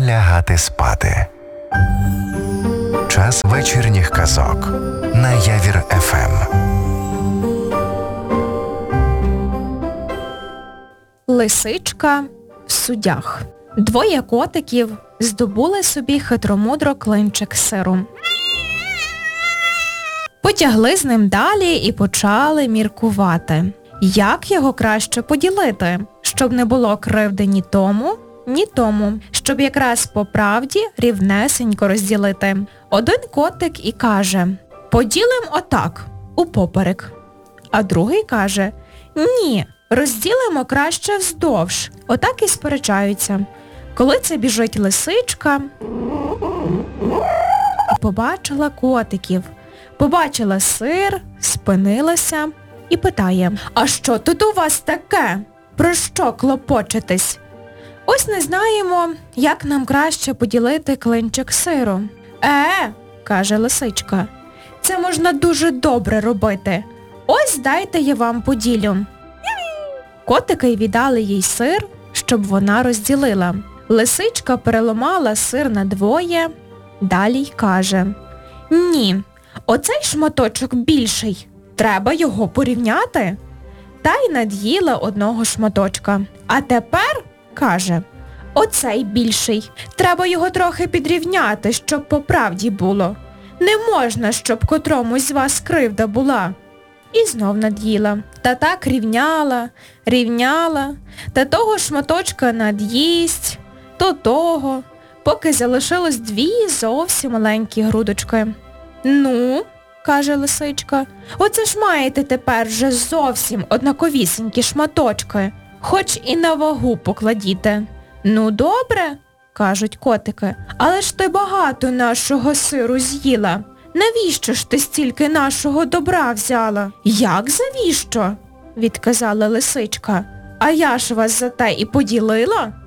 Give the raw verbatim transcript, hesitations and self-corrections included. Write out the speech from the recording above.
лягати спати. Час вечірніх казок на Явір еф ем. Лисичка в суддях. Двоє котиків здобули собі хитромудро клинчик сиру. Потягли з ним далі і почали міркувати, як його краще поділити, щоб не було кривди ні тому, ні тому, щоб якраз по правді рівнесенько розділити. Один котик і каже: поділим отак, упоперек. А другий каже: ні, розділимо краще вздовж. Отак і сперечаються. Коли це біжить лисичка, побачила котиків, побачила сир, спинилася і питає: а що тут у вас таке? Про що клопочетесь? Ось не знаємо, як нам краще поділити клинчик сиру. Е, каже лисичка, це можна дуже добре робити. Ось дайте я вам поділю. Котики й віддали їй сир, щоб вона розділила. Лисичка переламала сир на двоє, далі й каже: ні, оцей шматочок більший, треба його порівняти. Та й над'їла одного шматочка. А тепер, каже, оцей більший, треба його трохи підрівняти, щоб по правді було. Не можна, щоб котромусь з вас кривда була. І знов над'їла. Та так рівняла, рівняла, та того шматочка над'їсть, то того, поки залишилось дві зовсім маленькі грудочки. Ну, каже лисичка, оце ж маєте тепер вже зовсім однаковісінькі шматочки, хоч і на вагу покладіте. Ну добре, кажуть котики, але ж ти багато нашого сиру з'їла. Навіщо ж ти стільки нашого добра взяла? Як завіщо? Відказала лисичка. А я ж вас за те і поділила.